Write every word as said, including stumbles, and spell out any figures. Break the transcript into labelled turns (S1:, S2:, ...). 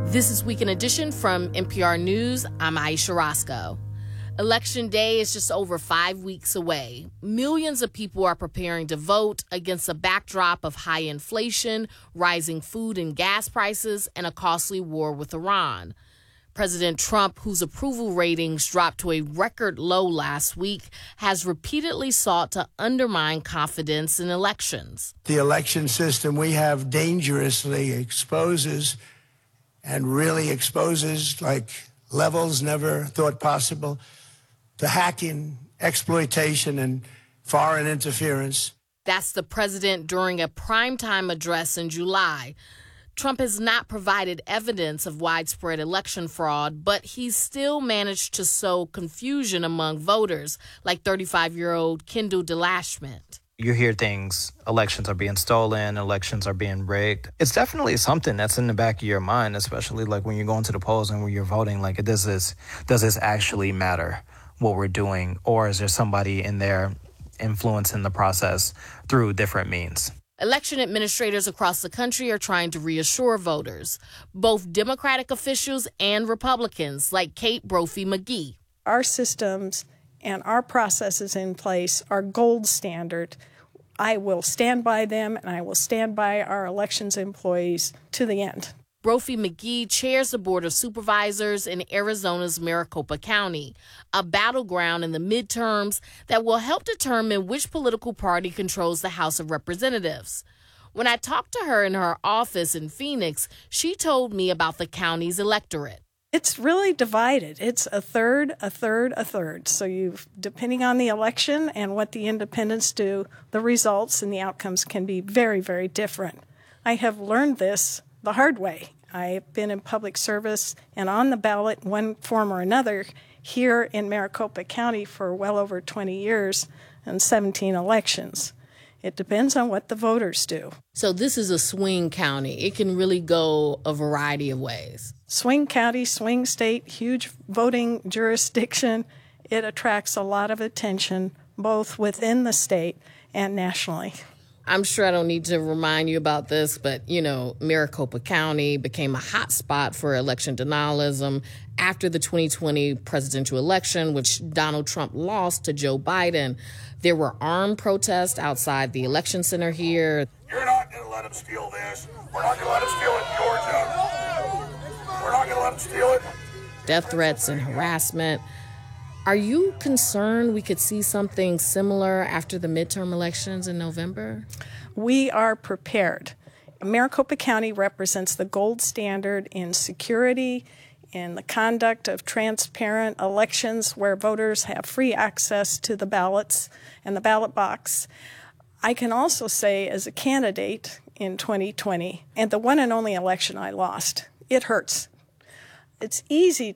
S1: This is Weekend Edition from N P R News. I'm Aisha Roscoe. Election Day is just over five weeks away. Millions of people are preparing to vote against a backdrop of high inflation, rising food and gas prices, and a costly war with Iran. President Trump, whose approval ratings dropped to a record low last week, has repeatedly sought to undermine confidence in elections.
S2: The election system we have dangerously exposes and really exposes like levels never thought possible to hacking, exploitation, and foreign interference.
S1: That's the president during a primetime address in July. Trump has not provided evidence of widespread election fraud, but he's still managed to sow confusion among voters, like thirty-five-year-old Kendall DeLashment.
S3: You hear things, elections are being stolen, elections are being rigged. It's definitely something that's in the back of your mind, especially like when you're going to the polls and when you're voting, like, does this, does this actually matter, what we're doing? Or is there somebody in there influencing the process through different means?
S1: Election administrators across the country are trying to reassure voters, both Democratic officials and Republicans, like Kate Brophy-McGee.
S4: Our systems and our processes in place are gold standard. I will stand by them, and I will stand by our elections employees to the end.
S1: Brophy-McGee chairs the Board of Supervisors in Arizona's Maricopa County, a battleground in the midterms that will help determine which political party controls the House of Representatives. When I talked to her in her office in Phoenix, she told me about the county's electorate.
S4: It's really divided. It's a third, a third, a third. So you, depending on the election and what the independents do, the results and the outcomes can be very, very different. I have learned this the hard way. I've been in public service and on the ballot in one form or another here in Maricopa County for well over twenty years and seventeen elections. It depends on what the voters do.
S1: So this is a swing county. It can really go a variety of ways.
S4: Swing county, swing state, huge voting jurisdiction. It attracts a lot of attention both within the state and nationally.
S1: I'm sure I don't need to remind you about this, but, you know, Maricopa County became a hot spot for election denialism after the twenty twenty presidential election, which Donald Trump lost to Joe Biden. There were armed protests outside the election center here.
S5: You're not going to let them steal this. We're not going to let them steal it in Georgia. We're not going to let them steal it.
S1: Death threats and harassment. Are you concerned we could see something similar after the midterm elections in November?
S4: We are prepared. Maricopa County represents the gold standard in security, in the conduct of transparent elections where voters have free access to the ballots and the ballot box. I can also say, as a candidate in twenty twenty, and the one and only election I lost, it hurts. It's easy